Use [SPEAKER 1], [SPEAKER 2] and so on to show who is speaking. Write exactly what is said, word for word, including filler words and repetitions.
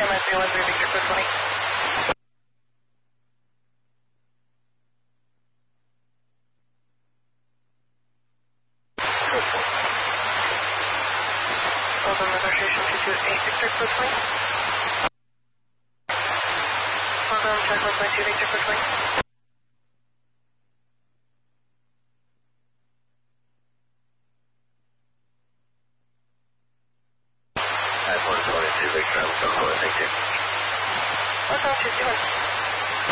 [SPEAKER 1] M S three one three Victor four twenty. Hold on negotiation two two eight Victor four twenty. Hold on check one point two Victor four twenty.
[SPEAKER 2] I one twenty-two Victor, I'm so cool, thank you.
[SPEAKER 1] What's up, she's doing?